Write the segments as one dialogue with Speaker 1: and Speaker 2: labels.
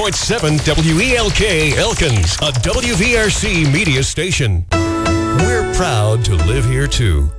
Speaker 1: 94.7 WELK Elkins, a WVRC media station. We're proud to live here, too.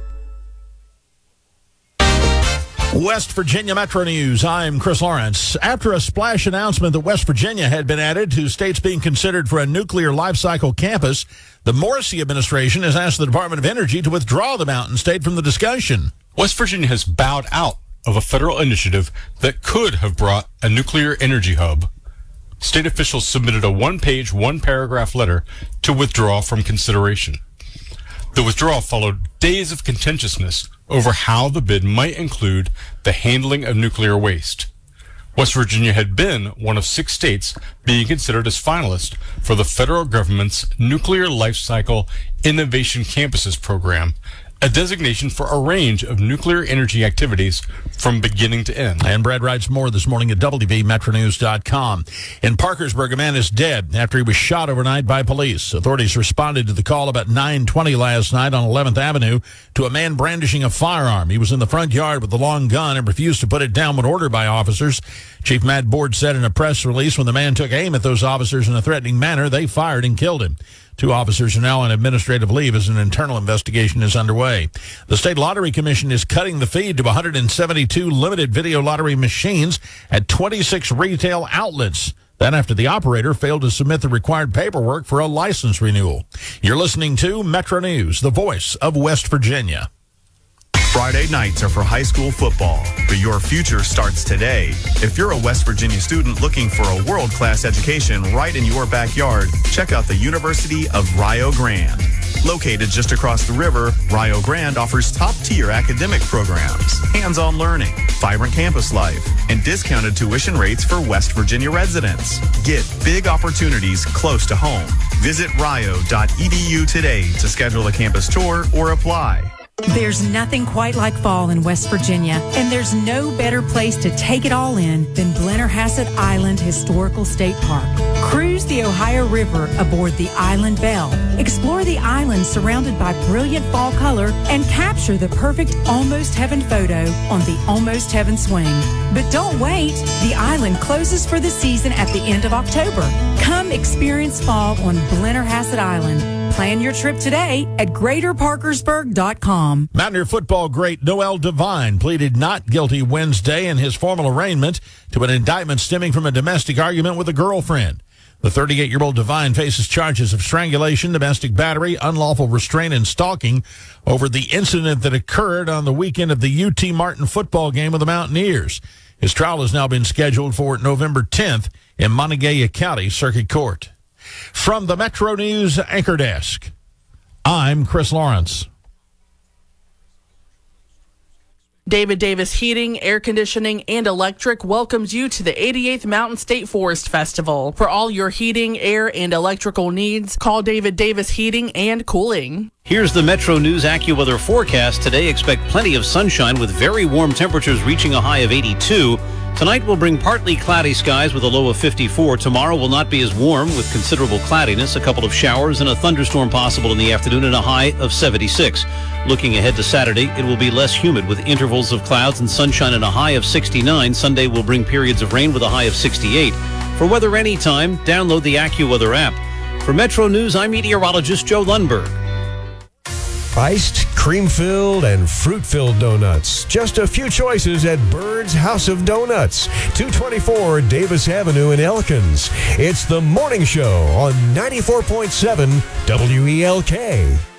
Speaker 2: West Virginia Metro News. I'm Chris Lawrence. After a splash announcement that West Virginia had been added to states being considered for a nuclear life cycle campus, the Morrissey administration has asked the Department of Energy to withdraw the mountain state from the discussion.
Speaker 3: West Virginia has bowed out of a federal initiative that could have brought a nuclear energy hub. State officials submitted a one-page, one-paragraph letter to withdraw from consideration. The withdrawal followed days of contentiousness over how the bid might include the handling of nuclear waste. West Virginia had been one of 6 states being considered as finalists for the federal government's Nuclear Life Cycle Innovation Campuses program, a designation for a range of nuclear energy activities from beginning to end.
Speaker 2: And Brad writes more this morning at WVMetroNews.com. In Parkersburg, a man is dead after he was shot overnight by police. Authorities responded to the call about 9:20 last night on 11th Avenue to a man brandishing a firearm. He was in the front yard with a long gun and refused to put it down when ordered by officers. Chief Matt Board said in a press release when the man took aim at those officers in a threatening manner, they fired and killed him. 2 officers are now on administrative leave as an internal investigation is underway. The State Lottery Commission is cutting the feed to 172 limited video lottery machines at 26 retail outlets. That after the operator failed to submit the required paperwork for a license renewal. You're listening to Metro News, the voice of West Virginia.
Speaker 4: Friday nights are for high school football, but your future starts today. If you're a West Virginia student looking for a world-class education right in your backyard, check out the University of Rio Grande. Located just across the river, Rio Grande offers top-tier academic programs, hands-on learning, vibrant campus life, and discounted tuition rates for West Virginia residents. Get big opportunities close to home. Visit rio.edu today to schedule a campus tour or apply.
Speaker 5: There's nothing quite like fall in West Virginia, and there's no better place to take it all in than Blennerhassett Island Historical State Park. Cruise the Ohio River aboard the Island Belle. Explore the island surrounded by brilliant fall color and capture the perfect Almost Heaven photo on the Almost Heaven swing. But don't wait. The island closes for the season at the end of October. Come experience fall on Blennerhassett Island. Plan your trip today at GreaterParkersburg.com.
Speaker 2: Mountaineer football great Noel Devine pleaded not guilty Wednesday in his formal arraignment to an indictment stemming from a domestic argument with a girlfriend. The 38-year-old Devine faces charges of strangulation, domestic battery, unlawful restraint, and stalking over the incident that occurred on the weekend of the UT Martin football game with the Mountaineers. His trial has now been scheduled for November 10th in Montague County Circuit Court. From the Metro News Anchor Desk, I'm Chris Lawrence.
Speaker 6: David Davis Heating, Air Conditioning, and Electric welcomes you to the 88th Mountain State Forest Festival. For all your heating, air, and electrical needs, call David Davis Heating and Cooling.
Speaker 7: Here's the Metro News AccuWeather forecast. Today, expect plenty of sunshine with very warm temperatures reaching a high of 82. Tonight will bring partly cloudy skies with a low of 54. Tomorrow will not be as warm with considerable cloudiness, a couple of showers, and a thunderstorm possible in the afternoon and a high of 76. Looking ahead to Saturday, it will be less humid with intervals of clouds and sunshine and a high of 69. Sunday will bring periods of rain with a high of 68. For weather anytime, download the AccuWeather app. For Metro News, I'm meteorologist Joe Lundberg.
Speaker 1: Iced, cream-filled, and fruit-filled donuts. Just a few choices at Bird's House of Donuts, 224 Davis Avenue in Elkins. It's the Morning Show on 94.7 WELK.